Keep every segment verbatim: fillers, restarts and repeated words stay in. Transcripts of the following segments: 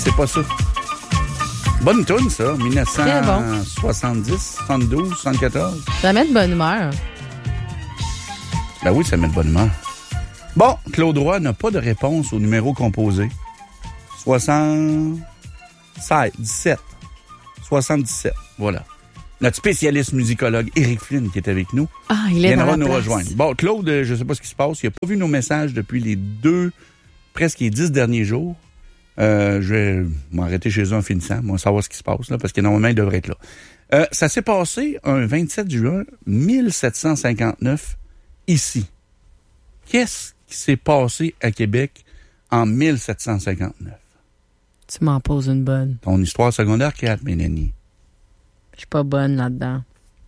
C'est pas ça. Bonne toune, ça. dix-neuf soixante-dix, soixante-douze, soixante-quatorze. Ça met de bonne humeur. Ben oui, ça met de bonne humeur. Bon, Claude Roy n'a pas de réponse au numéro composé. soixante-seize, dix-sept, soixante-dix-sept. Voilà. Notre spécialiste musicologue Éric Flynn qui est avec nous. Ah, il est dans la nous place. rejoindre. Bon, Claude, je ne sais pas ce qui se passe. Il n'a pas vu nos messages depuis les deux, presque les dix derniers jours. Euh, je vais m'arrêter chez eux en finissant. Moi, savoir ce qui se passe, là, parce que normalement, il devrait être là. Euh, ça s'est passé un vingt-sept juin mille sept cent cinquante-neuf, ici. Qu'est-ce qui s'est passé à Québec en mille sept cent cinquante-neuf? Tu m'en poses une bonne. Ton histoire secondaire quatre, Mélanie. Je suis pas bonne là-dedans.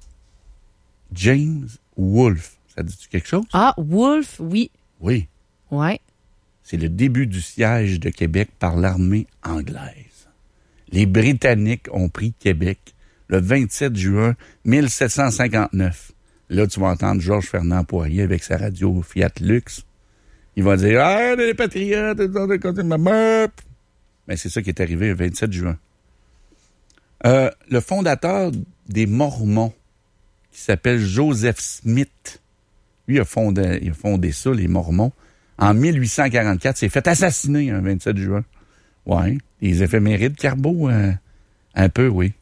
James Wolfe. Ça dit-tu quelque chose? Ah, Wolfe, oui. Oui. Ouais. C'est le début du siège de Québec par l'armée anglaise. Les Britanniques ont pris Québec le vingt-sept juin mille sept cent cinquante-neuf. Là, tu vas entendre Georges Fernand Poirier avec sa radio Fiat Lux. Il va dire « Ah, les patriotes, ils ont décoté ma meuf! » Mais c'est ça qui est arrivé le vingt-sept juin. Euh, le fondateur des Mormons, qui s'appelle Joseph Smith, lui a fondé, il a fondé ça, les Mormons, en mille huit cent quarante-quatre, s'est fait assassiner un vingt-sept juin. Ouais, les éphémérides Carbeau, euh, un peu, oui.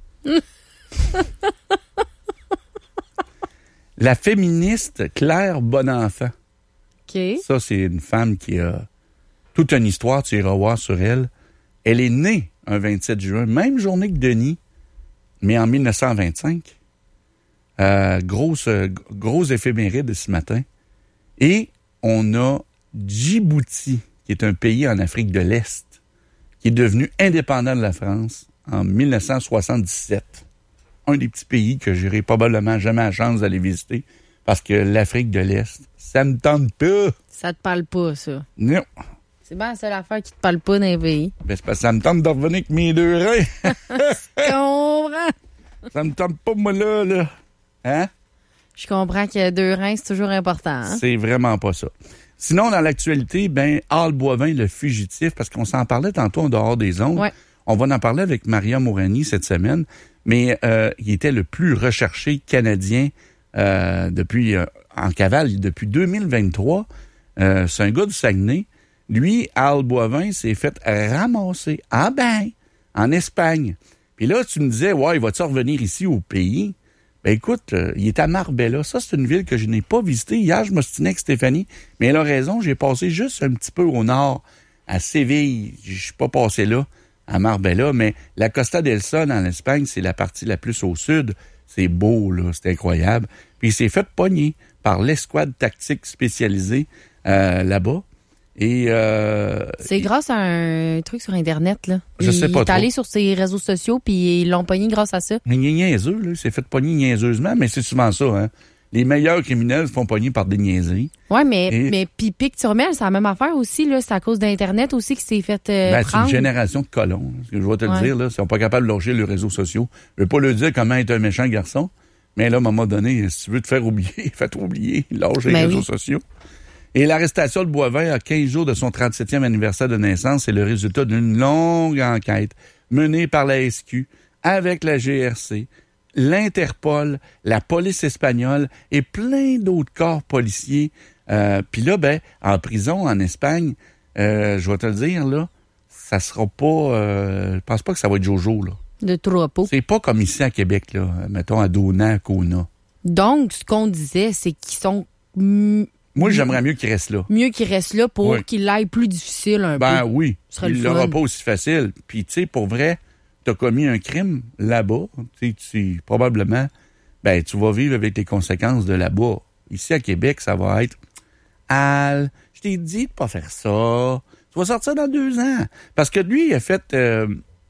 La féministe Claire Bonenfant. OK. Ça, c'est une femme qui a toute une histoire, tu iras voir sur elle. Elle est née un vingt-sept juin, même journée que Denis, mais en mille neuf cent vingt-cinq. Euh, grosse, gros éphéméride ce matin. Et on a Djibouti, qui est un pays en Afrique de l'Est, qui est devenu indépendant de la France en mille neuf cent soixante-dix-sept. Un des petits pays que j'aurai probablement jamais la chance d'aller visiter, parce que l'Afrique de l'Est, ça me tente pas. Ça te parle pas, ça. Non. C'est bien la seule affaire qui te parle pas d'un pays. Ben, c'est parce que ça me tente de revenir avec mes deux reins. Je comprends. Ça me tente pas, moi, là, là. Hein? Je comprends que deux reins, c'est toujours important. Hein? C'est vraiment pas ça. Sinon, dans l'actualité, ben, Al Boivin, le fugitif, parce qu'on s'en parlait tantôt en dehors des ondes. Ouais. On va en parler avec Maria Mourani cette semaine, mais euh, il était le plus recherché Canadien euh, depuis euh, en cavale depuis deux mille vingt-trois. Euh, c'est un gars du Saguenay. Lui, Al Boivin, s'est fait ramasser. Ah ben, en Espagne. Puis là, tu me disais, ouais, il va-tu revenir ici au pays? Ben écoute, euh, il est à Marbella. Ça, c'est une ville que je n'ai pas visitée. Hier, je m'ostinais avec Stéphanie, mais elle a raison, j'ai passé juste un petit peu au nord, à Séville. Je suis pas passé là, à Marbella, mais la Costa del Sol en Espagne, c'est la partie la plus au sud. C'est beau, là, c'est incroyable. Puis il s'est fait pogner par l'escouade tactique spécialisée euh, là-bas. Et euh, c'est grâce à un truc sur Internet, là. Je sais pas Il est trop. allé sur ses réseaux sociaux, puis ils l'ont pogné grâce à ça. Mais il est niaiseux, là. Il s'est fait pogner niaiseusement, mais c'est souvent ça, hein. Les meilleurs criminels se font pogner par des niaiseries. Ouais, mais, Et... mais puis Pic Turmel, c'est la même affaire aussi, là. C'est à cause d'Internet aussi qu'il s'est fait euh, ben, c'est prendre. une génération de colons. Ce que je vais te ouais. le dire, là. Ils sont pas capables de lâcher les réseaux sociaux. Je veux pas le dire comment être un méchant garçon, mais là, à un moment donné, si tu veux te faire oublier, fais-toi oublier. Lâche les ben réseaux oui. sociaux. Et l'arrestation de Boivin à quinze jours de son trente-septième anniversaire de naissance, c'est le résultat d'une longue enquête menée par la S Q avec la G R C, l'Interpol, la police espagnole et plein d'autres corps policiers. Euh, Puis là, ben, en prison, en Espagne, euh, je vais te le dire, là, ça sera pas... Euh, je pense pas que ça va être Jojo, là. De troupeau. C'est pas comme ici à Québec, là. Mettons à Dona, à Kona. Donc, ce qu'on disait, c'est qu'ils sont... M- Moi, j'aimerais mieux qu'ils restent là. mieux qu'ils restent là pour oui. qu'il l'aille plus difficile un ben, peu. Ben oui. Ce serait Il le l'aura fun. pas aussi facile. Puis, tu sais, pour vrai, t'as commis un crime là-bas. Tu sais, tu probablement, ben, tu vas vivre avec les conséquences de là-bas. Ici, à Québec, ça va être Al, je t'ai dit de pas faire ça. Tu vas sortir dans deux ans. Parce que lui, il a fait... Euh,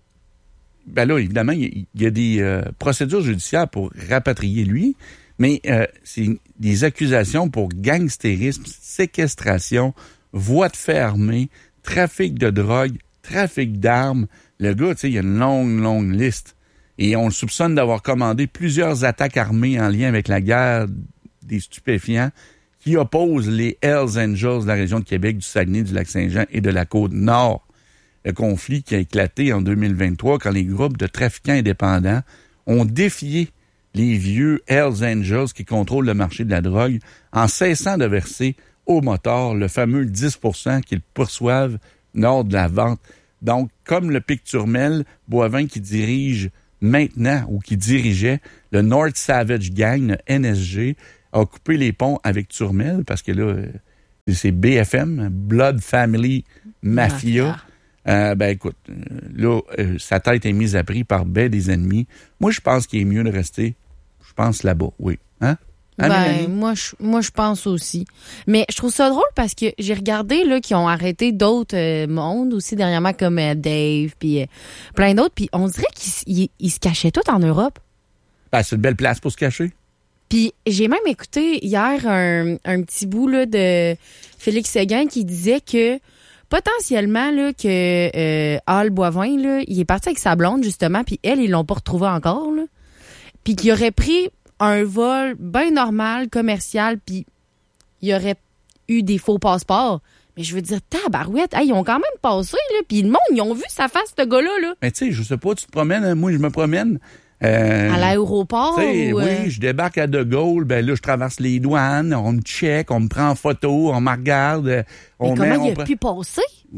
ben là, évidemment, il y a des euh, procédures judiciaires pour rapatrier lui, mais euh, c'est des accusations pour gangstérisme, séquestration, voie de fait armée, trafic de drogue, trafic d'armes. Le gars, tu sais, il y a une longue, longue liste. Et on le soupçonne d'avoir commandé plusieurs attaques armées en lien avec la guerre des stupéfiants qui opposent les Hells Angels de la région de Québec, du Saguenay, du Lac-Saint-Jean et de la Côte-Nord. le conflit qui a éclaté en deux mille vingt-trois quand les groupes de trafiquants indépendants ont défié les vieux Hells Angels qui contrôlent le marché de la drogue en cessant de verser aux motards le fameux dix pour cent qu'ils perçoivent lors de la vente. Donc, comme le Picturmel Boivin qui dirige maintenant ou qui dirigeait le North Savage Gang, le N S G, a coupé les ponts avec Turmel parce que là, c'est B F M, Blood Family Mafia. Mafia. Euh, ben écoute, là, euh, sa tête est mise à prix par ben des ennemis. Moi, je pense qu'il est mieux de rester, je pense, là-bas, oui. Hein? Hein, ben, moi, je, moi, je pense aussi. Mais je trouve ça drôle parce que j'ai regardé là qu'ils ont arrêté d'autres euh, mondes aussi dernièrement, comme euh, Dave, puis euh, plein d'autres, puis on dirait qu'ils ils, ils se cachaient tous en Europe. Ben, c'est une belle place pour se cacher. Puis j'ai même écouté hier un, un petit bout là, de Félix Séguin qui disait que potentiellement là, que euh, Al Boivin, là, il est parti avec sa blonde, justement, puis elle, ils l'ont pas retrouvé encore. Là. Puis qu'il aurait pris un vol bien normal, commercial, puis il y aurait eu des faux passeports. Mais je veux dire, tabarouette, hey, ils ont quand même passé, là, puis le monde, ils ont vu sa face, ce gars-là. Là. Mais tu sais, je sais pas, tu te promènes, moi, je me promène. Euh, à l'aéroport? Ou, oui, euh... je débarque à De Gaulle, ben là, je traverse les douanes, on me check, on me prend en photo, on me regarde. On Mais met, comment on il a pre... pu passer?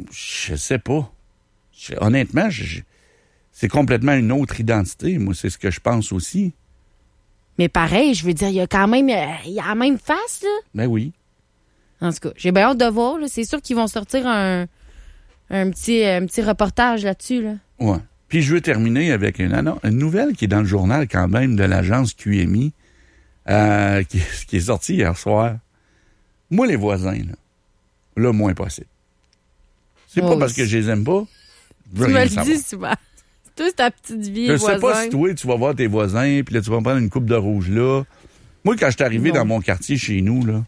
Je sais pas. Je, honnêtement, je, je, c'est complètement une autre identité. Moi, c'est ce que je pense aussi. Mais pareil, je veux dire, il y a quand même, il y a la même face, là. Ben oui. En tout cas, j'ai bien hâte de voir, là. C'est sûr qu'ils vont sortir un, un, petit, un petit reportage là-dessus, là. Ouais. Puis je veux terminer avec une, une nouvelle qui est dans le journal quand même de l'agence Q M I, euh, qui, qui est sortie hier soir. Moi, les voisins, là, le moins possible. C'est oh, pas parce que je les aime pas. Je veux tu rien me savoir. le dis souvent. Toi, c'est ta petite vie, je voisin. sais pas si toi, tu vas voir tes voisins, puis là, tu vas prendre une coupe de rouge là. Moi, quand je suis arrivé non. dans mon quartier chez nous, là,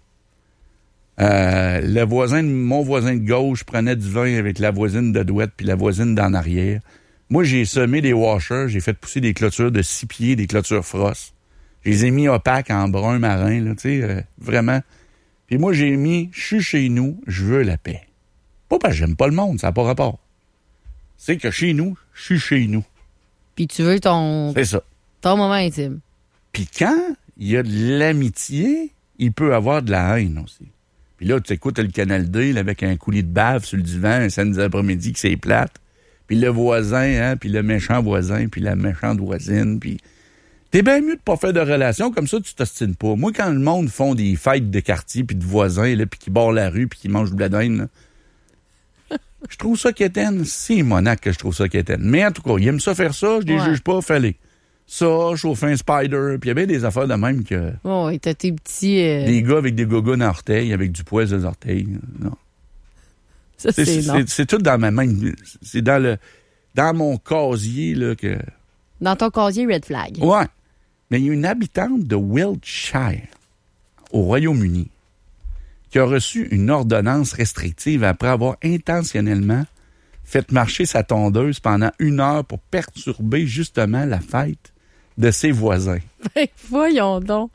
euh, le voisin, mon voisin de gauche prenait du vin avec la voisine de droite puis la voisine d'en arrière. Moi, j'ai semé des washers, j'ai fait pousser des clôtures de six pieds, des clôtures frost. Je les ai mis opaques en brun marin, là, tu sais, euh, vraiment. Puis moi, j'ai mis, je suis chez nous, je veux la paix. Pas parce que j'aime pas le monde, ça n'a pas rapport. C'est que chez nous, je suis chez nous. Puis tu veux ton... C'est ça. Ton moment intime. Puis quand il y a de l'amitié, il peut avoir de la haine aussi. Puis là, tu écoutes le Canal D là, avec un coulis de bave sur le divan, un samedi après-midi que c'est plate. Puis le voisin, hein, puis le méchant voisin, puis la méchante voisine, puis... T'es bien mieux de pas faire de relations, comme ça, tu t'ostines pas. Moi, quand le monde font des fêtes de quartier, puis de voisins, là, puis qui barrent la rue, puis qui mangent du bladine, là, je trouve ça quétaine. C'est Monac que je trouve ça quétaine. Mais en tout cas, ils aiment ça faire ça, je les ouais. juge pas, fallait. Ça, chauffer un spider, puis il y avait des affaires de même que... Oh, et t'as tes petits... Euh... Des gars avec des gogoons à orteils, avec du poil aux orteils, non. Ça, c'est, c'est, c'est, c'est tout dans ma même... C'est dans le dans mon casier, là, que... Dans ton casier Red Flag. Ouais. Mais il y a une habitante de Wiltshire, au Royaume-Uni, qui a reçu une ordonnance restrictive après avoir intentionnellement fait marcher sa tondeuse pendant une heure pour perturber, justement, la fête de ses voisins. Ben, voyons donc.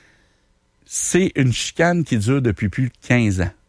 C'est une chicane qui dure depuis plus de quinze ans.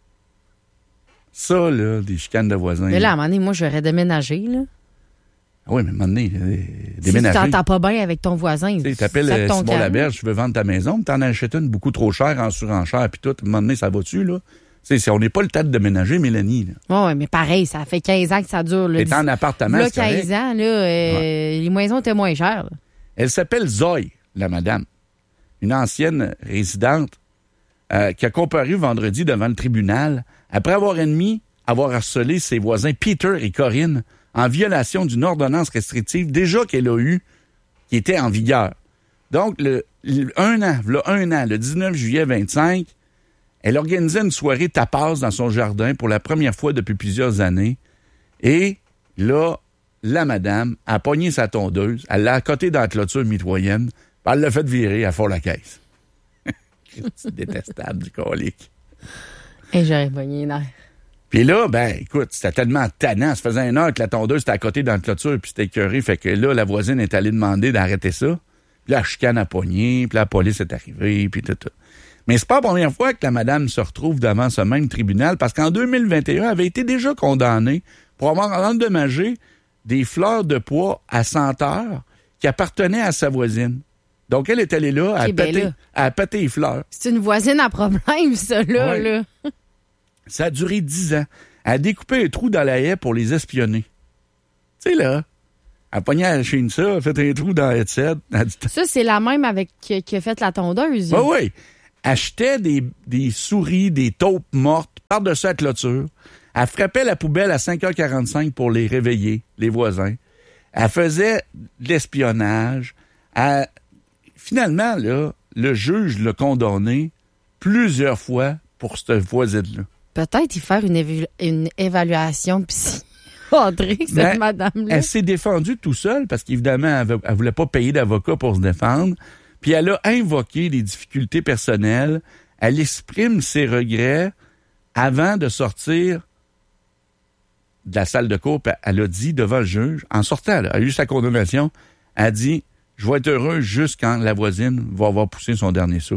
Ça, là, des chicanes de voisins. Mais là, à un moment donné, moi, j'aurais déménagé, là. Oui, mais à un moment donné, déménager. Si tu t'entends pas bien avec ton voisin, tu t'appelles euh, Simon Laberge, tu veux vendre ta maison, tu en achètes une beaucoup trop chère en surenchère, puis tout, à un moment donné, ça va-tu, là? T'sais, si on n'est pas le temps de déménager, Mélanie. Oui, ouais, mais pareil, ça fait quinze ans que ça dure. T'es en appartement, là, c'est correct. quinze ans, là, euh, ouais. Les maisons étaient moins chères. Là. Elle s'appelle Zoe, la madame. Une ancienne résidente euh, qui a comparu vendredi devant le tribunal après avoir admis avoir harcelé ses voisins Peter et Corinne en violation d'une ordonnance restrictive déjà qu'elle a eue, qui était en vigueur. Donc, le, le, un an, là, un an, le dix-neuf juillet vingt-cinq, elle organisait une soirée tapas dans son jardin pour la première fois depuis plusieurs années. Et là, la madame a pogné sa tondeuse, elle l'a accotée dans la clôture mitoyenne, puis elle l'a fait virer à fond la caisse. C'est détestable du colique. Et j'aurais pogné l'air. Puis là, ben, écoute, c'était tellement tannant. Ça faisait une heure que la tondeuse était à côté dans la clôture, puis c'était écœuré. Fait que là, la voisine est allée demander d'arrêter ça. Puis la chicane a pogné, puis la police est arrivée, puis tout, tout. Mais c'est pas la première fois que la madame se retrouve devant ce même tribunal, parce qu'en deux mille vingt et un, elle avait été déjà condamnée pour avoir endommagé des fleurs de pois à senteur qui appartenaient à sa voisine. Donc, elle est allée là à, okay, péter, ben là, à péter les fleurs. C'est une voisine à problème, ça, là. Ouais. là. Ça a duré dix ans. Elle a découpé un trou dans la haie pour les espionner. Tu sais, là, elle a pogné à la chaîne ça, elle a fait un trou dans la headset. Dit... Ça, c'est la même avec qui, qui a fait la tondeuse. Oui, oui. Achetait des, des souris, des taupes mortes par-dessus la clôture. Elle frappait la poubelle à cinq heures quarante-cinq pour les réveiller, les voisins. Elle faisait de l'espionnage. Elle... Finalement, là, le juge l'a condamné plusieurs fois pour cette voisine-là. Peut-être y faire une, évu- une évaluation psychiatrique, cette Mais madame-là. Elle s'est défendue tout seule parce qu'évidemment, elle ne voulait pas payer d'avocat pour se défendre. Puis elle a invoqué des difficultés personnelles. Elle exprime ses regrets avant de sortir de la salle de cour. Elle a dit devant le juge, en sortant, elle a eu sa condamnation, elle a dit « Je vais être heureux juste quand la voisine va avoir poussé son dernier souffle. »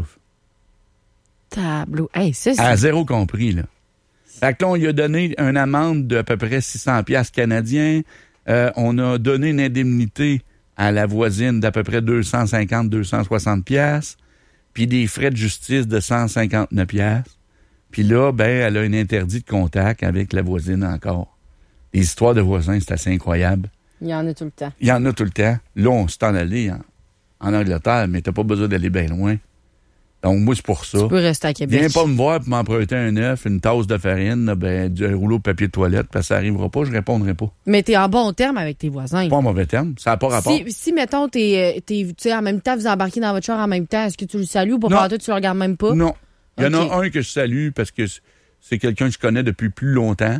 Tableau. Hey, ça, c'est... Elle a zéro compris, là. Fait que là, on lui a donné une amende d'à peu près six cents piastres canadiens. Euh, on a donné une indemnité à la voisine d'à peu près deux cent cinquante à deux cent soixante piastres. Puis des frais de justice de cent cinquante-neuf piastres. Puis là, ben, elle a un interdit de contact avec la voisine encore. Les histoires de voisins, c'est assez incroyable. Il y en a tout le temps. Il y en a tout le temps. Là, on s'est en allé en, en Angleterre, mais t'as pas besoin d'aller bien loin. Donc, moi, c'est pour ça. Tu peux rester à Québec. Viens pas me voir pour m'emprunter un œuf, une tasse de farine, ben, un rouleau de papier de toilette, parce que ça arrivera pas, je répondrai pas. Mais t'es en bon terme avec tes voisins. Pas en mauvais terme, ça n'a pas rapport. Si, si mettons, t'es, t'es, tu sais, en même temps, vous embarquez dans votre char en même temps, est-ce que tu le salues ou pour Non. toi, tu le regardes même pas? Non. Il y en Ok. a un que je salue parce que c'est quelqu'un que je connais depuis plus longtemps,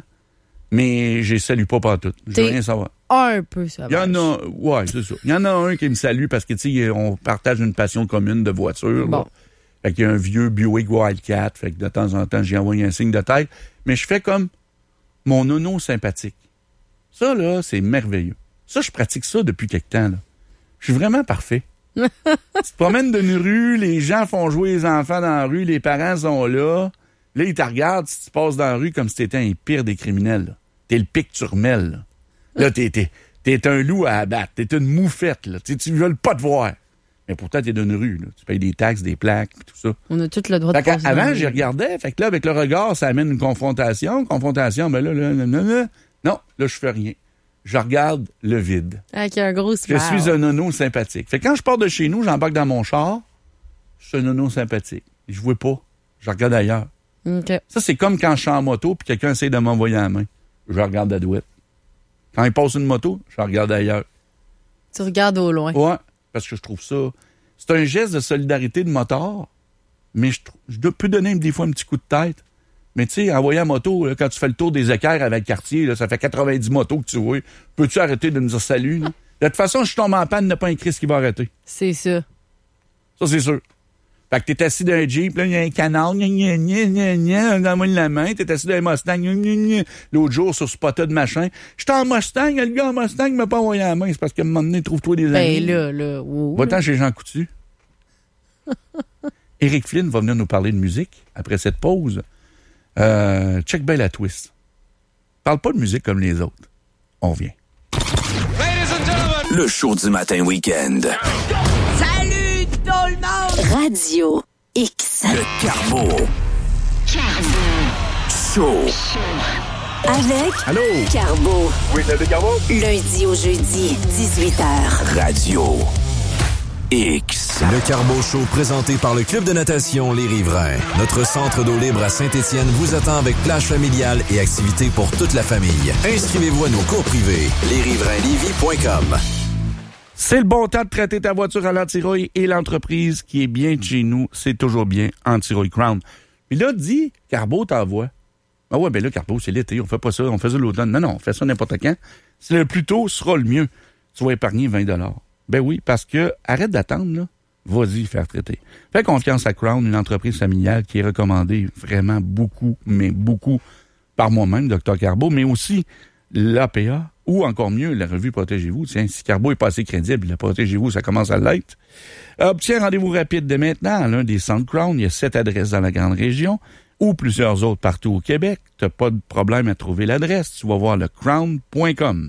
mais je ne salue pas partout. Je veux T'es- rien savoir. Un peu, ça Il y en a, ouais, c'est ça. Il y en a un qui me salue parce que, tu sais, on partage une passion commune de voiture. Bon. Là. Fait qu'il y a un vieux Buick Wildcat. Fait que de temps en temps, j'ai envoyé un signe de tête. Mais je fais comme mon nono sympathique. Ça, là, c'est merveilleux. Ça, je pratique ça depuis quelque temps, là. Je suis vraiment parfait. Tu te promènes d'une rue, les gens font jouer les enfants dans la rue, les parents sont là. Là, ils te regardent si tu passes dans la rue comme si t'étais un pire des criminels, là. T'es le pic turmel, là. Là, t'es, t'es, t'es un loup à abattre. T'es une moufette, là. Tu, tu veux pas te voir. Mais pourtant, t'es d'une rue, là. Tu payes des taxes, des plaques, pis tout ça. On a tout le droit de Fait qu'à- passer dans avant, le- j'y regardais. Fait que là, avec le regard, ça amène une confrontation. Confrontation, ben là, là, là, là, là. Non, là, je fais rien. Je regarde le vide. Avec un gros Je smile. suis un nono sympathique. Fait que quand je pars de chez nous, j'embarque dans mon char. Je suis un nono sympathique. Je vois pas. Je regarde ailleurs. OK. Ça, c'est comme quand je suis en moto puis quelqu'un essaie de m'envoyer la main. Je regarde la douette. Quand il passe une moto, je regarde ailleurs. Tu regardes au loin. Ouais, parce que je trouve ça... C'est un geste de solidarité de motard, mais je, trou- je peux donner des fois un petit coup de tête. Mais tu sais, envoyer la moto, là, quand tu fais le tour des équerres avec Cartier, là, ça fait quatre-vingt-dix motos que tu vois. Peux-tu arrêter de me dire salut? Là? De toute façon, je tombe en panne, il n'y a pas un Christ qui va arrêter. C'est ça. Ça, c'est sûr. Fait que t'es assis dans un Jeep, là, il y a un canard, gna gna gna gna gna, donne-moi la main, t'es assis dans un Mustang, gna gna gna. L'autre jour, sur ce poteau de machin, j'étais en Mustang, le gars en Mustang m'a pas envoyé la main, c'est parce qu'à un moment donné, trouve-toi des amis. Ben là, là, wow. Va-t'en chez Jean Coutu. Éric Flynn va venir nous parler de musique après cette pause. Euh, check bien la twist. Parle pas de musique comme les autres. On revient. Le show du matin week-end. Salut tout le monde! Radio X. Le Carbo. Show. Avec Allô? Carbo. Oui, le Carbo. Lundi au jeudi, dix-huit heures. Radio X. Le Carbo Show présenté par le Club de natation Les Riverains. Notre centre d'eau libre à Saint-Étienne vous attend avec plage familiale et activités pour toute la famille. Inscrivez-vous à nos cours privés. les riverains lévis point com. C'est le bon temps de traiter ta voiture à l'antirouille et l'entreprise qui est bien de chez nous, c'est toujours bien Antirouille Crown. Puis là, dit, Carbo t'envoie. Ah ouais, ben là, Carbo, c'est l'été, on fait pas ça, on fait ça l'automne. Non, non, on fait ça n'importe quand. C'est le plus tôt sera le mieux. Tu vas épargner vingt dollars. Ben oui, parce que arrête d'attendre, là. Vas-y, faire traiter. Fais confiance à Crown, une entreprise familiale qui est recommandée vraiment beaucoup, mais beaucoup par moi-même, docteur Carbo, mais aussi l'A P A, ou encore mieux, la revue Protégez-vous. Tiens, si Carbo est pas assez crédible, la Protégez-vous, ça commence à l'être. Obtiens rendez-vous rapide dès maintenant à l'un des centres Crown. Il y a sept adresses dans la grande région. ou plusieurs autres partout au Québec, t'as pas de problème à trouver l'adresse. Tu vas voir le crown point com.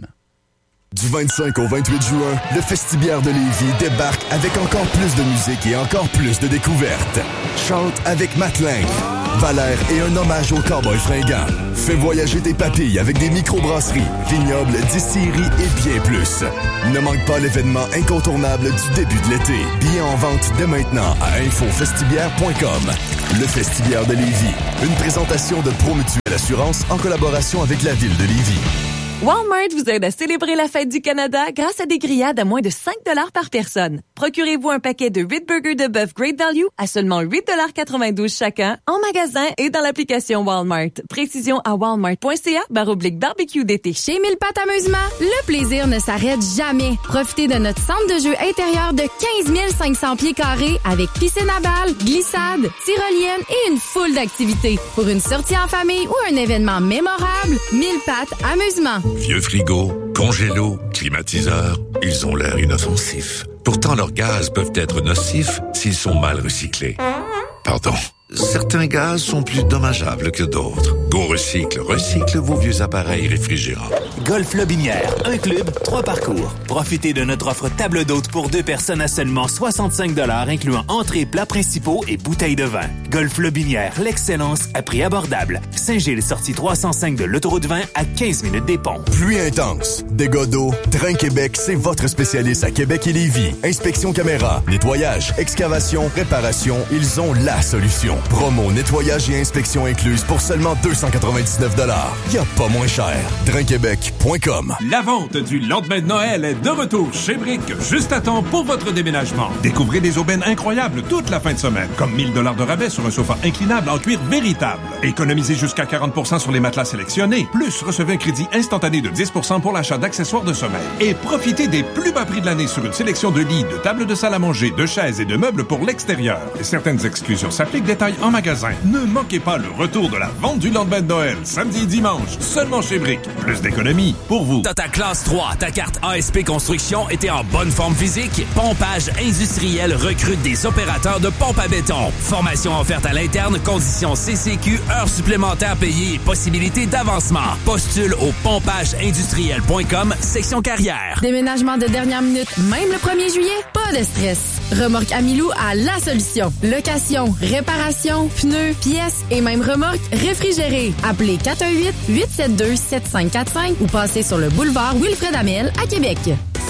Du vingt-cinq au vingt-huit juin, le Festibiaire de Lévis débarque avec encore plus de musique et encore plus de découvertes. Chante avec Matt Lang, Valère et un hommage aux cowboys fringants. Fais voyager tes papilles avec des microbrasseries, vignobles, distilleries et bien plus. Ne manque pas l'événement incontournable du début de l'été. Billets en vente dès maintenant à info festibiaire point com. Le Festibiaire de Lévis, une présentation de Promutuelle Assurance en collaboration avec la ville de Lévis. Walmart vous aide à célébrer la fête du Canada grâce à des grillades à moins de cinq dollars par personne. Procurez-vous un paquet de huit burgers de bœuf Great Value à seulement huit dollars quatre-vingt-douze chacun en magasin et dans l'application Walmart. Précision à walmart.ca baroblique barbecue d'été. Chez Mille Pattes Amusement, le plaisir ne s'arrête jamais. Profitez de notre centre de jeu intérieur de quinze mille cinq cents pieds carrés avec piscine à balles, glissade, tyrolienne et une foule d'activités. Pour une sortie en famille ou un événement mémorable, Mille Pattes Amusement. Vieux frigo, congélo, climatiseur, ils ont l'air inoffensifs. Pourtant, leurs gaz peuvent être nocifs s'ils sont mal recyclés. Pardon. Certains gaz sont plus dommageables que d'autres. Go Recycle recycle vos vieux appareils réfrigérants. Golf Lobinière, un club, trois parcours. Profitez de notre offre table d'hôte pour deux personnes à seulement soixante-cinq dollars, incluant entrées, plats principaux et bouteilles de vin. Golf Lobinière, l'excellence à prix abordable. Saint-Gilles, sortie trois cent cinq de l'autoroute vingt à quinze minutes des ponts. Pluie intense, dégâts d'eau, Drain Québec, c'est votre spécialiste à Québec et Lévis. Inspection caméra, nettoyage, excavation, réparation, ils ont la solution. Promo, nettoyage et inspection incluse pour seulement deux cent quatre-vingt-dix-neuf dollars. Y a pas moins cher. drain québec point com. La vente du lendemain de Noël est de retour chez Brick, juste à temps pour votre déménagement. Découvrez des aubaines incroyables toute la fin de semaine, comme mille dollars de rabais sur un sofa inclinable en cuir véritable. Économisez jusqu'à quarante pour cent sur les matelas sélectionnés, plus recevez un crédit instantané de dix pour cent pour l'achat d'accessoires de sommeil. Et profitez des plus bas prix de l'année sur une sélection de lits, de tables de salle à manger, de chaises et de meubles pour l'extérieur. Et certaines exclusions s'appliquent, détails en magasin. Ne manquez pas le retour de la vente du lendemain de Noël, samedi et dimanche, seulement chez Brick. Plus d'économies pour vous. T'as ta classe trois, ta carte A S P Construction et t'es en bonne forme physique? Pompage Industriel recrute des opérateurs de pompe à béton. Formation offerte à l'interne, conditions C C Q, heures supplémentaires payées et possibilités d'avancement. Postule au pompage industriel point com, section carrière. Déménagement de dernière minute, même le premier juillet? Pas de stress. Remorque Amilou a la solution. Location, réparation, pneus, pièces et même remorque réfrigérée. Appelez quatre un huit, huit sept deux, sept cinq quatre cinq ou passez sur le boulevard Wilfred Amel à Québec.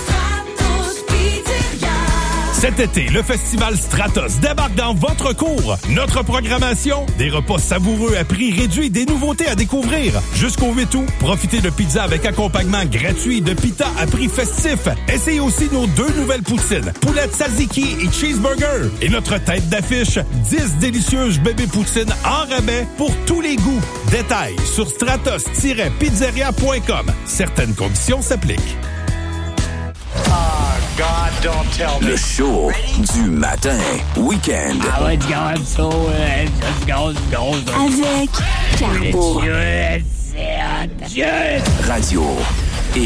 Cet été, le festival Stratos débarque dans votre cour. Notre programmation, des repas savoureux à prix réduit, des nouveautés à découvrir. Jusqu'au huit août, profitez de pizza avec accompagnement gratuit de pita à prix festif. Essayez aussi nos deux nouvelles poutines, poulet tzatziki et cheeseburger. Et notre tête d'affiche, dix délicieuses bébés poutines en rabais pour tous les goûts. Détails sur stratos tiret pizzeria point com. Certaines conditions s'appliquent. God, don't tell me. Le show du matin, week-end. Ah ouais, it's going so, uh, it's going, going, Avec Carbo. Dieu, c'est Dieu. Radio